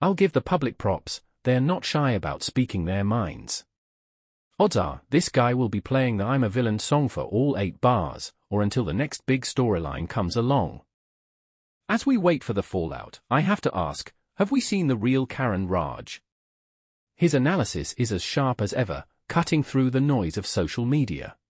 I'll give the public props, they're not shy about speaking their minds. Odds are, this guy will be playing the I'm a Villain song for all 8 bars, or until the next big storyline comes along. As we wait for the fallout, I have to ask, have we seen the real Karan Raj? His analysis is as sharp as ever, cutting through the noise of social media.